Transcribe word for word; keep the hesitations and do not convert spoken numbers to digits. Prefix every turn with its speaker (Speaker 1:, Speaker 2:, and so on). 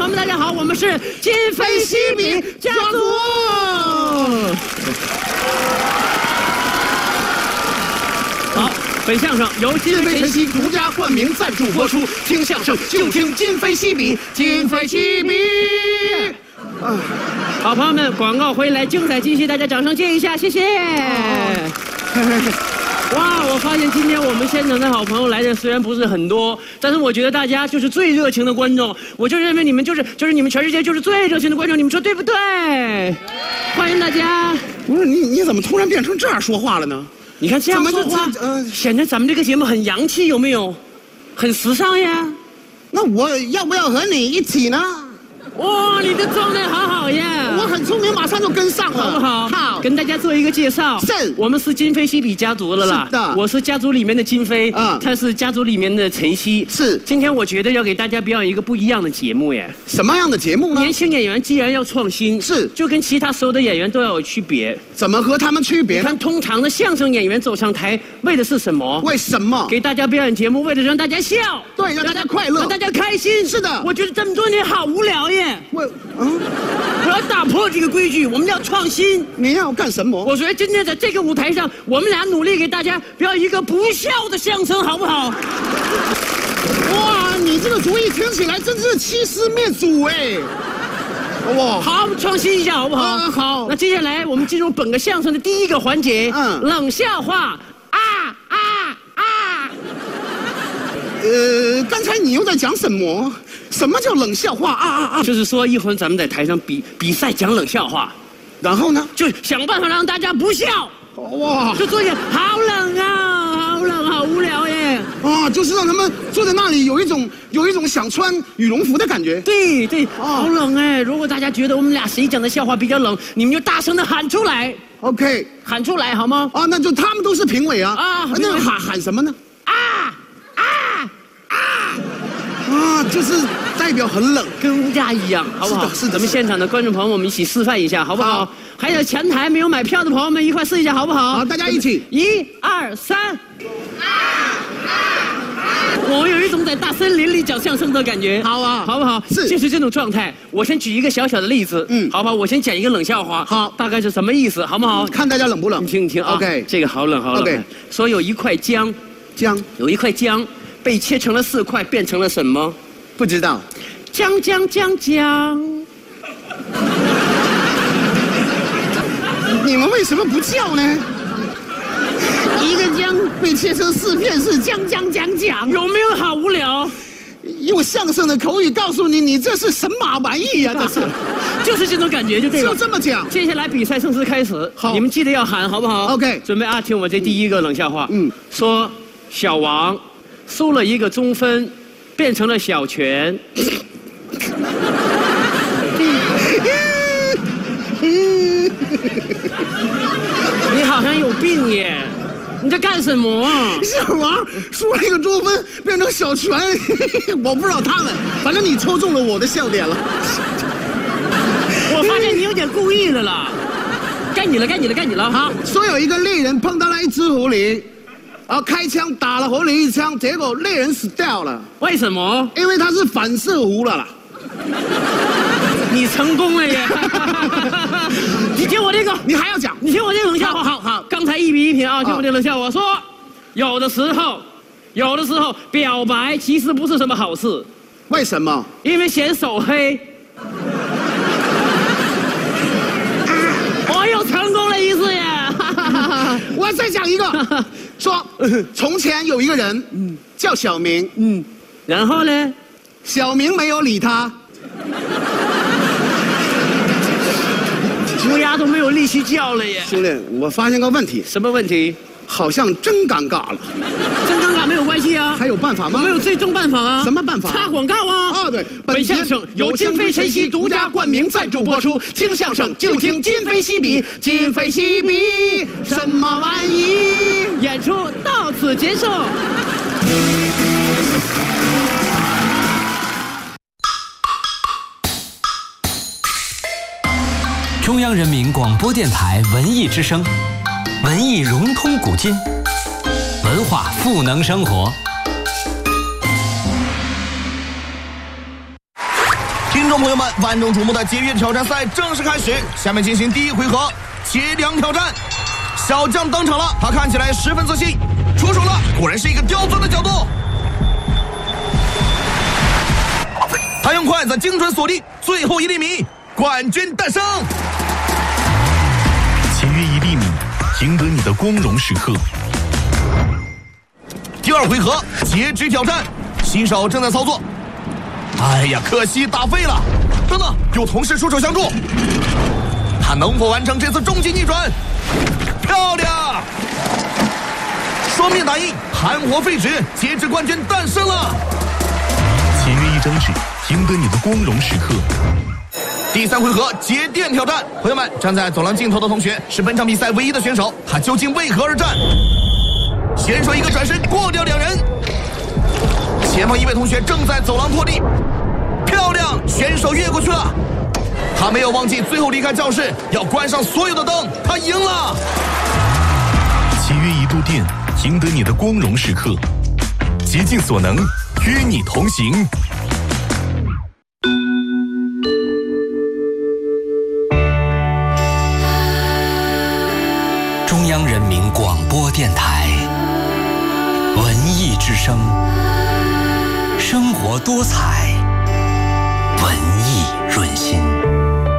Speaker 1: 们，大家好，我们是今非昔比家族。好，本相声由今非昔比独家冠名赞助播出。听相声就听今非昔比，今非昔比。啊，好朋友们，广告回来，精彩继续，大家掌声接一下，谢谢。哇，我发现今天我们现场的好朋友来的虽然不是很多，但是我觉得大家就是最热情的观众，我就认为你们就是就是你们全世界就是最热情的观众，你们说对不对？欢迎大家。
Speaker 2: 不是你你怎么突然变成这样说话了呢？
Speaker 1: 你看这样说话，呃，显得咱们这个节目很洋气，有没有？很时尚呀。
Speaker 2: 那我要不要和你一起呢？
Speaker 1: 哇，你的状态好好呀！
Speaker 2: 我很聪明，马上就跟上了，
Speaker 1: 好不好？
Speaker 2: 好，
Speaker 1: 跟大家做一个介绍。
Speaker 2: 是，
Speaker 1: 我们是今非昔比家族了啦。
Speaker 2: 是的，
Speaker 1: 我是家族里面的金飞，
Speaker 2: 嗯，
Speaker 1: 他是家族里面的晨曦。
Speaker 2: 是，
Speaker 1: 今天我觉得要给大家表演一个不一样的节目耶。
Speaker 2: 什么样的节目呢？
Speaker 1: 年轻演员既然要创新，
Speaker 2: 是，
Speaker 1: 就跟其他所有的演员都要有区别。
Speaker 2: 怎么和他们区别呢？
Speaker 1: 你看，通常的相声演员走上台，为的是什么？
Speaker 2: 为什么？
Speaker 1: 给大家表演节目，为了让大家笑，
Speaker 2: 对，让大家快乐，
Speaker 1: 让大家开心。
Speaker 2: 是的，
Speaker 1: 我觉得这么多年好无聊耶。
Speaker 2: 我，嗯，
Speaker 1: 我要打破这个规矩，我们要创新。
Speaker 2: 你要干什么？
Speaker 1: 我觉得今天在这个舞台上，我们俩努力给大家表演一个不笑的相声，好不好？
Speaker 2: 哇，你这个主意听起来真是欺师灭祖哎！哇，
Speaker 1: 好，我们创新一下，好不好？
Speaker 2: 啊，好。
Speaker 1: 那接下来我们进入本个相声的第一个环节，
Speaker 2: 嗯，
Speaker 1: 冷笑话。啊啊啊！
Speaker 2: 呃，刚才你又在讲什么？什么叫冷笑话？啊啊啊！
Speaker 1: 就是说一会儿咱们在台上比比赛讲冷笑话，
Speaker 2: 然后呢，
Speaker 1: 就想办法让大家不笑。
Speaker 2: 哇，
Speaker 1: 就做一点，好冷啊，好冷，好无聊耶。
Speaker 2: 啊，就是让他们坐在那里有一种有一种想穿羽绒服的感觉。
Speaker 1: 对对，好冷哎！如果大家觉得我们俩谁讲的笑话比较冷，你们就大声的喊出来。
Speaker 2: OK，
Speaker 1: 喊出来好吗？
Speaker 2: 啊，那就他们都是评委啊。
Speaker 1: 啊，
Speaker 2: 那喊喊什么呢？
Speaker 1: 啊啊啊！
Speaker 2: 啊，就是代表很冷，
Speaker 1: 跟乌鸦一样，好不好？
Speaker 2: 是的，是的。
Speaker 1: 咱们现场的观众朋友们，我们一起示范一下，好不好？
Speaker 2: 好，
Speaker 1: 还有前台没有买票的朋友们，一块试一下，好不好？
Speaker 2: 好，大家一起，
Speaker 1: 一二三。啊啊啊！我有一种在大森林里讲相声的感觉。
Speaker 2: 好啊，
Speaker 1: 好不好？
Speaker 2: 是，
Speaker 1: 就是这种状态。我先举一个小小的例子，嗯，好吧，我先讲一个冷笑话，
Speaker 2: 好，
Speaker 1: 大概是什么意思，好不好？
Speaker 2: 看大家冷不冷？
Speaker 1: 你听你听啊
Speaker 2: ，OK，
Speaker 1: 这个好冷好冷。
Speaker 2: OK，
Speaker 1: 说有一块姜，
Speaker 2: 姜，
Speaker 1: 有一块姜被切成了四块，变成了什么？
Speaker 2: 不知道。
Speaker 1: 姜姜姜姜。
Speaker 2: 你们为什么不叫呢？一个姜被切成四片是姜姜姜姜，
Speaker 1: 有没有好无聊？
Speaker 2: 用相声的口语告诉你，你这是神马玩意呀、啊？这是，
Speaker 1: 就是这种感觉，就对了。
Speaker 2: 就这么讲。
Speaker 1: 接下来比赛正式开始，
Speaker 2: 好，
Speaker 1: 你们记得要喊，好不好
Speaker 2: ？OK，
Speaker 1: 准备啊，听我这第一个冷笑话。
Speaker 2: 嗯，
Speaker 1: 说小王输了一个中分，变成了小泉。你好像有病耶！你在干什么啊？
Speaker 2: 小王输了一个中分，变成小泉，我不知道他们，反正你戳中了我的笑点了。
Speaker 1: 我发现你有点故意的了。该你了，该你了，该你了。
Speaker 2: 好，说有一个猎人碰到了一只狐狸，然后开枪打了狐狸一枪，结果猎人死掉了。
Speaker 1: 为什么？
Speaker 2: 因为他是反射弧了啦。
Speaker 1: 你成功了耶！你听我这个，
Speaker 2: 你还要讲？
Speaker 1: 你听我这个冷笑话。
Speaker 2: 好好，
Speaker 1: 刚才一比一平啊，听我这个冷笑话。说，有的时候，有的时候表白其实不是什么好事。
Speaker 2: 为什么？
Speaker 1: 因为嫌手黑。我又成功了一次耶！
Speaker 2: 我再讲一个，说从前有一个人，嗯，叫小明，
Speaker 1: 嗯，然后呢，
Speaker 2: 小明没有理他。
Speaker 1: 乌鸦都没有力气叫了耶！
Speaker 2: 兄弟，我发现个问题。
Speaker 1: 什么问题？
Speaker 2: 好像真尴尬了。
Speaker 1: 真尴尬没有关系啊。
Speaker 2: 还有办法吗？
Speaker 1: 我们有最终办法啊。
Speaker 2: 什么办法？
Speaker 1: 插广告啊！
Speaker 2: 啊，对，
Speaker 1: 本相声由今非晨曦独家冠名赞助播出。听相声就听今非昔比，今非昔比，
Speaker 2: 什么玩意？
Speaker 1: 演出到此结束。
Speaker 3: 中央人民广播电台文艺之声，文艺融通古今，文化赋能生活。
Speaker 2: 听众朋友们，万众瞩目的节约挑战赛正式开始，下面进行第一回合节粮挑战。小将登场了，他看起来十分自信，出手了，果然是一个刁钻的角度。他用筷子精准锁定最后一粒米，冠军诞生。
Speaker 4: 节约一粒米，赢得你的光荣时刻。
Speaker 2: 第二回合截肢挑战，新手正在操作。哎呀，可惜打废了。等等，有同事出手相助，他能否完成这次终极逆转？漂亮！双面打印，含活废纸，截肢冠军诞生了。
Speaker 4: 节约一张纸，赢得你的光荣时刻。
Speaker 2: 第三回合节电挑战，朋友们，站在走廊尽头的同学是本场比赛唯一的选手，他究竟为何而战？选手一个转身过掉两人，前方一位同学正在走廊拖地，漂亮，选手越过去了。他没有忘记最后离开教室要关上所有的灯，他赢了。
Speaker 4: 节约一度电，赢得你的光荣时刻。竭尽所能，与你同行。
Speaker 3: 中央人民广播电台文艺之声，生活多彩，文艺润心。